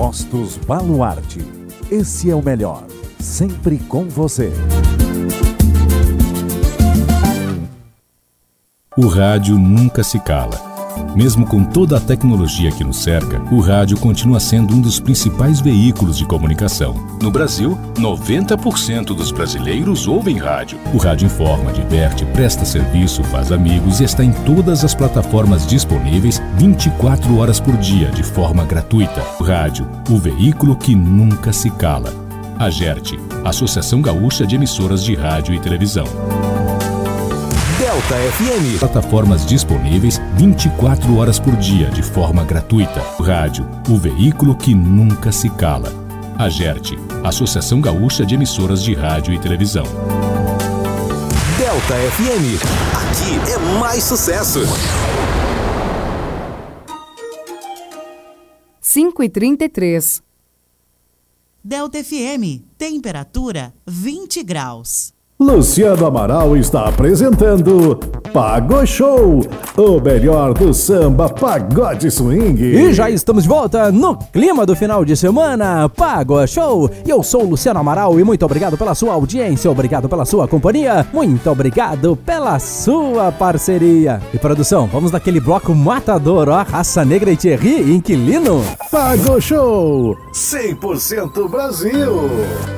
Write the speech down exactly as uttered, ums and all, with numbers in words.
Postos Baluarte. Esse é o melhor. Sempre com você. O rádio nunca se cala. Mesmo com toda a tecnologia que nos cerca, o rádio continua sendo um dos principais veículos de comunicação. No Brasil, noventa por cento dos brasileiros ouvem rádio. O rádio informa, diverte, presta serviço, faz amigos e está em todas as plataformas disponíveis vinte e quatro horas por dia, de forma gratuita. O rádio, o veículo que nunca se cala. A Agerte, Associação Gaúcha de Emissoras de Rádio e Televisão. Delta F M. Plataformas disponíveis vinte e quatro horas por dia, de forma gratuita. O rádio, o veículo que nunca se cala. A Agerte, Associação Gaúcha de Emissoras de Rádio e Televisão. Delta F M. Aqui é mais sucesso. cinco e trinta e três. Delta F M. Temperatura vinte graus. Luciano Amaral está apresentando Pago Show, o melhor do samba pagode swing. E já estamos de volta no clima do final de semana, Pago Show. Eu sou o Luciano Amaral e muito obrigado pela sua audiência, obrigado pela sua companhia, muito obrigado pela sua parceria. E produção, vamos naquele bloco matador, ó, Raça Negra e Thierry, Inquilino. Pago Show, cem por cento Brasil.